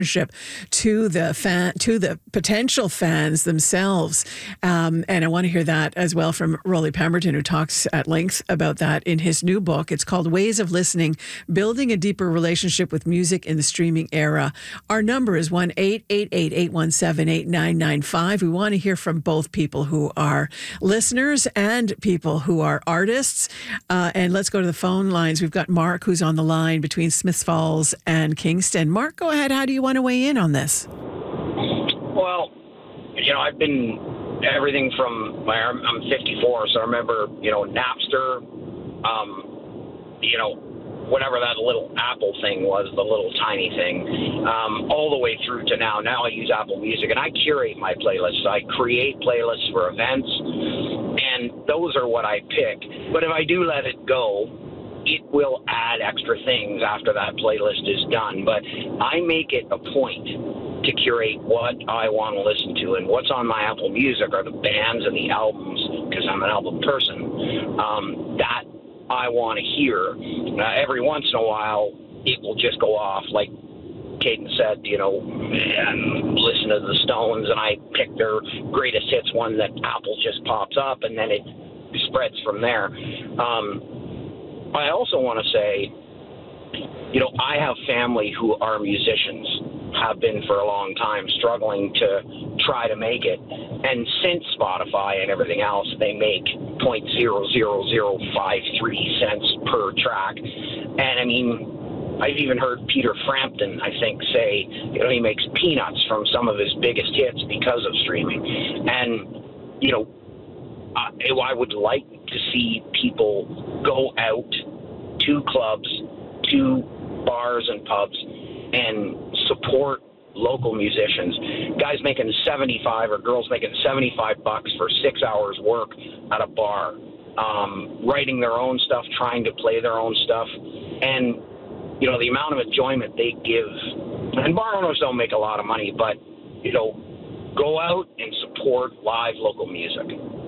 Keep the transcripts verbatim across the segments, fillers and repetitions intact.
to the fan, to the potential fans themselves. Um, and I want to hear that as well from Rolly Pemberton, who talks at length about that in his new book. It's called Ways of Listening, Building a Deeper Relationship with Music in the Streaming Era. Our number is one eight eight eight, eight one seven, eight nine nine five. We want to hear from both people who are listeners and people who are artists. Uh, and let's go to the phone lines. We've got Mark, who's on the line between Smiths Falls and Kingston. Mark, go ahead. How do you want to weigh in on this? Well, you know, I've been everything from my, I'm fifty-four, so I remember, you know, Napster, um, you know, whatever that little Apple thing was, the little tiny thing, um, all the way through to now. Now I use Apple Music, and I curate my playlists. I create playlists for events, and those are what I pick. But if I do let it go, it will add extra things after that playlist is done. But I make it a point to curate what I want to listen to, and what's on my Apple Music are the bands and the albums, because I'm an album person, um, that I want to hear. Uh, every once in a while, it will just go off, like Caden said, you know, and listen to the Stones, and I pick their greatest hits one that Apple just pops up, and then it spreads from there. Um, I also want to say, you know, I have family who are musicians, have been for a long time, struggling to try to make it. And since Spotify and everything else, they make zero point zero zero zero five three cents per track. And I mean, I've even heard Peter Frampton, I think, say, you know, he makes peanuts from some of his biggest hits because of streaming. And, you know, I, I would like to see people go out to clubs, to bars and pubs, and support local musicians. Guys making seventy-five or girls making seventy-five bucks for six hours work at a bar, um, writing their own stuff, trying to play their own stuff. And, you know, the amount of enjoyment they give. And bar owners don't make a lot of money, but, you know, go out and support live local music.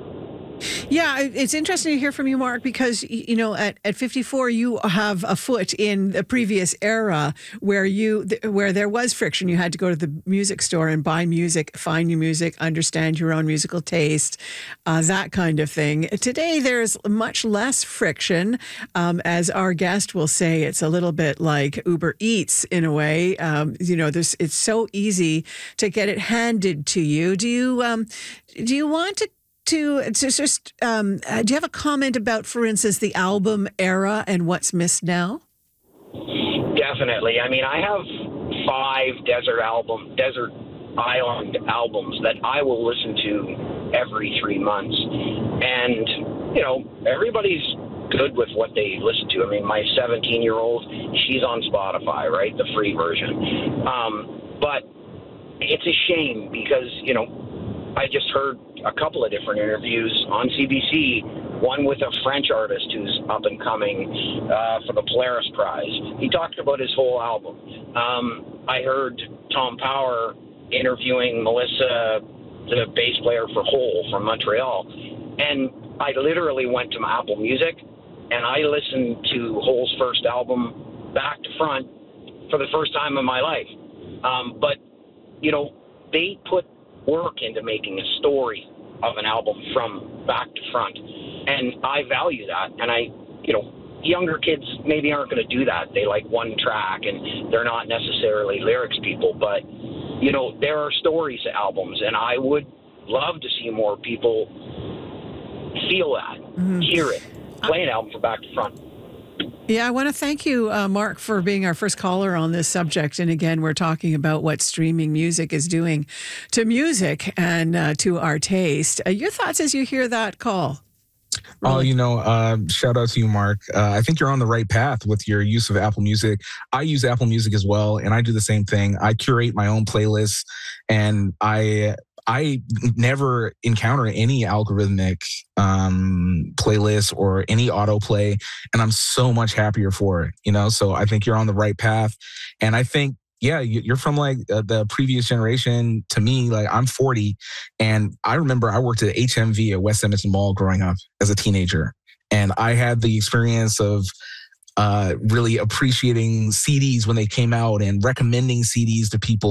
Yeah, it's interesting to hear from you, Mark, because, you know, at, at fifty-four, you have a foot in the previous era where you where there was friction. You had to go to the music store and buy music, find new music, understand your own musical taste, uh, that kind of thing. Today, there's much less friction. Um, as our guest will say, it's a little bit like Uber Eats in a way. Um, you know, there's it's so easy to get it handed to you. Do you um, do you want to? To, to just, um, uh, do you have a comment about, for instance, the album era and what's missed now? Definitely. I mean, I have five desert album, desert island albums that I will listen to every three months. And, you know, everybody's good with what they listen to. I mean, my seventeen-year-old, she's on Spotify, right? The free version. Um, but it's a shame because, you know, I just heard a couple of different interviews on C B C, one with a French artist who's up and coming uh, for the Polaris Prize. He talked about his whole album. Um, I heard Tom Power interviewing Melissa, the bass player for Hole from Montreal. And I literally went to my Apple Music and I listened to Hole's first album back to front for the first time in my life. Um, but, you know, they put work into making a story of an album from back to front, and I value that. And I, you know, younger kids maybe aren't going to do that. They like one track, and they're not necessarily lyrics people. But you know, there are stories to albums, and I would love to see more people feel that, mm-hmm. hear it, play an album from back to front. Yeah, I want to thank you, uh, Mark, for being our first caller on this subject. And again, we're talking about what streaming music is doing to music and uh, to our taste. Uh, your thoughts as you hear that call? Really? Oh, you know, uh, shout out to you, Mark. Uh, I think you're on the right path with your use of Apple Music. I use Apple Music as well, and I do the same thing. I curate my own playlists, and I I never encounter any algorithmic um, playlist or any autoplay, and I'm so much happier for it, you know? So I think you're on the right path. And I think, yeah, you're from like uh, the previous generation to me. Like I'm forty, and I remember I worked at H M V at West Edmonton Mall growing up as a teenager. And I had the experience of uh, really appreciating C Ds when they came out and recommending C Ds to people